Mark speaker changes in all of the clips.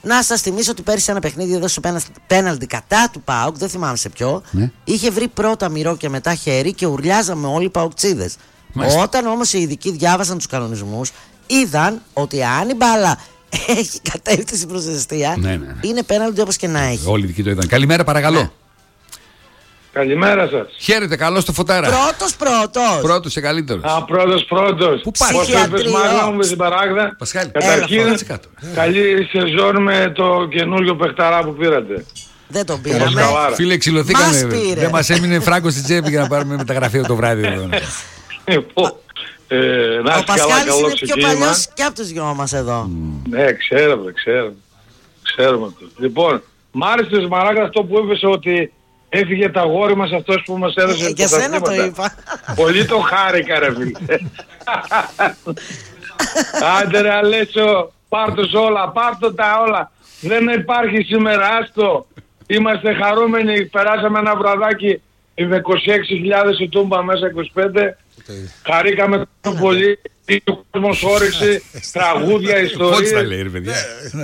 Speaker 1: Να σας θυμίσω ότι πέρυσι ένα παιχνίδι έδωσε πέναλτι κατά του ΠΑΟΚ, δεν θυμάμαι σε ποιο.
Speaker 2: Ναι.
Speaker 1: Είχε βρει πρώτα μυρό και μετά χέρι και ουρλιάζαμε όλοι οι ΠΑΟΚτσίδες. Όταν όμως οι ειδικοί διάβασαν τους κανονισμούς, είδαν ότι αν η μπάλα έχει κατεύθυνση προς εστία, είναι πέναλτι όπως και να έχει.
Speaker 2: Όλοι οι ειδικοί το είδαν. Καλημέρα, παρακαλώ.
Speaker 1: Ναι.
Speaker 3: Καλημέρα σας.
Speaker 2: Χαίρετε, καλώς το Φωτάρα. Πρώτος και καλύτερος.
Speaker 3: Πρώτος.
Speaker 2: Πού πάει?
Speaker 3: Πώς είπες Μάγνα μου με την Παράγδα.
Speaker 2: Πασχάλη.
Speaker 3: Καταρχήν, καλή σεζόν με το καινούριο παιχταρά που πήρατε.
Speaker 1: Δεν τον πήραμε.
Speaker 2: Φίλε, ξυλωθήκαμε. Δεν μας έμεινε φράγκο στην τσέπη για να πάρουμε μεταγραφή το βράδυ εδώ.
Speaker 1: Ο Πασχάλης είναι πιο παλιός και από τους δυο μας εδώ.
Speaker 3: Ναι, ξέρουμε αυτό. Λοιπόν, μ' άρεσε Μαράγκα αυτό που είπες ότι έφυγε τα αγόρι μας αυτός που μας έδωσε
Speaker 1: για σένα το είπα.
Speaker 3: Πολύ το χάρηκα ρε φίλε. Άντε ρε Αλέσιο, πάρ' τους όλα, πάρ' το τα όλα. Δεν υπάρχει σήμερα, άστο. Είμαστε χαρούμενοι, περάσαμε ένα βραδάκι με 26.000 η τούμπα μέσα 25. Χαρήκαμε πολύ, ο κόσμος όρεξη, τραγούδια, ιστορίες.
Speaker 2: Πώς τα λέει ρε παιδιά.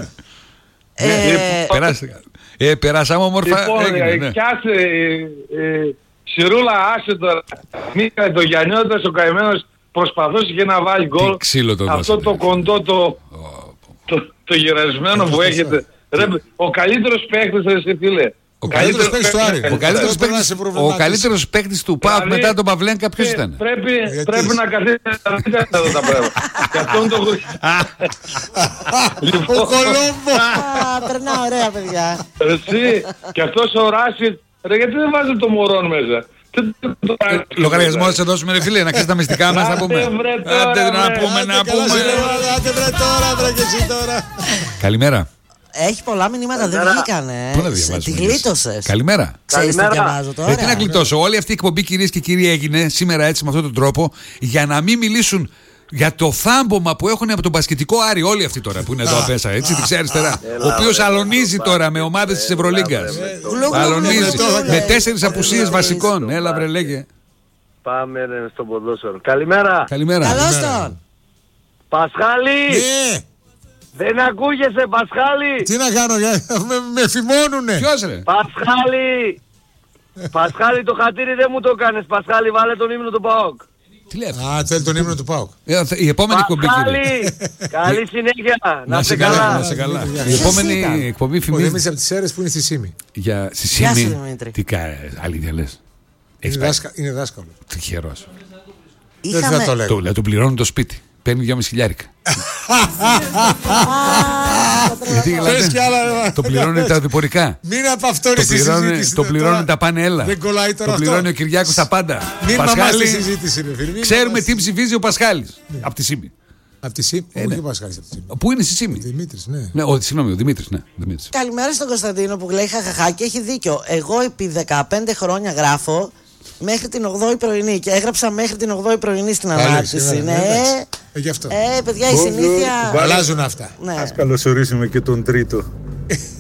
Speaker 2: Περάσαμε όμορφα.
Speaker 3: Λοιπόν, πιάσε, Σιρούλα άσε τώρα. Μήκα το Γιαννιώτας ο καημένος προσπαθούσε και να βάλει γκολ. Αυτό το κοντό το γερασμένο που έχετε. Ο καλύτερος παίκτης εσύ φίλε.
Speaker 2: Ο καλύτερος παίκτης του Άρη. Ο καλύτερος παίκτης του ΠΑΟΚ μετά τον Παυλένκα ποιος ήταν?
Speaker 3: Πρέπει να καθίσετε να δείτε εδώ τα πράγματα. Και αυτόν το...
Speaker 4: Ο Κολόμπο.
Speaker 1: Περνά ωραία παιδιά.
Speaker 3: Εσύ και αυτός ο Ράσιτ. Ρε γιατί δεν βάζει το Μωρόν μέσα?
Speaker 2: Λογαριασμό θα σε δώσουμε ρε φίλε, να ξέρεις τα μυστικά μας να πούμε.
Speaker 3: Άντε να πούμε.
Speaker 4: Άντε βρε τώρα, βρε και εσύ τώρα.
Speaker 2: Καλημέρα.
Speaker 1: Έχει πολλά μηνύματα, δεν βγήκανε.
Speaker 2: Πού να διαβάζεις?
Speaker 1: Τη γλίτωσες.
Speaker 2: Καλημέρα.
Speaker 1: Ξέρεις τι διαβάζω τώρα?
Speaker 2: Τι να γλιτώσω? Όλη αυτή η εκπομπή κυρίες και κύριοι έγινε σήμερα έτσι με αυτόν τον τρόπο για να μην μιλήσουν για το θάμπομα που έχουν από τον μπασκετικό Άρη όλοι αυτοί τώρα που είναι εδώ μέσα, έτσι, δεξιά αριστερά. Ο οποίος αλωνίζει τώρα με ομάδες της Ευρωλίγκας. Αλωνίζει με 4 απουσίες βασικών. Έλα βρε λέγε.
Speaker 5: Πάμε στο ποδόσφαιρο. Καλημέρα.
Speaker 1: Καλώς τον.
Speaker 5: Πασχάλη. Δεν ακούγεσαι Πασχάλη.
Speaker 4: Τι να κάνω, με φημώνουνε.
Speaker 2: Ποιος ρε?
Speaker 5: Πασχάλη το χατήρι δεν μου το κάνεις. Πασχάλη βάλε τον ύμνο του ΠΑΟΚ.
Speaker 2: Τι λέει αυτό?
Speaker 4: Α, θέλει τον ύμνο του ΠΑΟΚ.
Speaker 2: Η επόμενη εκπομπή
Speaker 5: κύριε. Καλή συνέχεια. Να σε καλά.
Speaker 2: Η επόμενη εκπομπή φημίζει.
Speaker 4: Εμείς από τις Σέρρες που είναι στη Σύμη.
Speaker 2: Στη Σύμη. Τι αλήθεια λες?
Speaker 4: Είναι δάσκαλο.
Speaker 2: Τυχερός.
Speaker 4: Δεν θα το λέγω.
Speaker 2: Του πληρώνουν το σπίτι. Παίρνει 2.500. Το πληρώνει τα διπορικά.
Speaker 4: Μην απαυτώνεις τη συζήτηση.
Speaker 2: Το πληρώνει τα πάνε έλα. Το πληρώνει ο Κυριάκος τα πάντα.
Speaker 4: Μην μαμάς συζήτηση.
Speaker 2: Ξέρουμε τι ψηφίζει ο Πασχάλης. Από τη Σύμη.
Speaker 4: Από τη Σύμη. Όχι ο Πασχάλης από τη Σύμη.
Speaker 2: Πού είναι στη Σύμη?
Speaker 4: Δημήτρης, ναι.
Speaker 2: Συγγνώμη, ο Δημήτρης.
Speaker 1: Καλημέρα στον Κωνσταντίνο που λέει χαχαχά και έχει δίκιο. Εγώ επί 15 χρόνια γράφω μέχρι την 8η πρωινή και έγραψα μέχρι την 8η πρωινή στην ανάρτηση. Ναι.
Speaker 4: Γι' αυτό.
Speaker 1: Παιδιά, η συνήθεια.
Speaker 4: Αλλάζουν αυτά.
Speaker 6: Ας καλωσορίσουμε και τον τρίτο.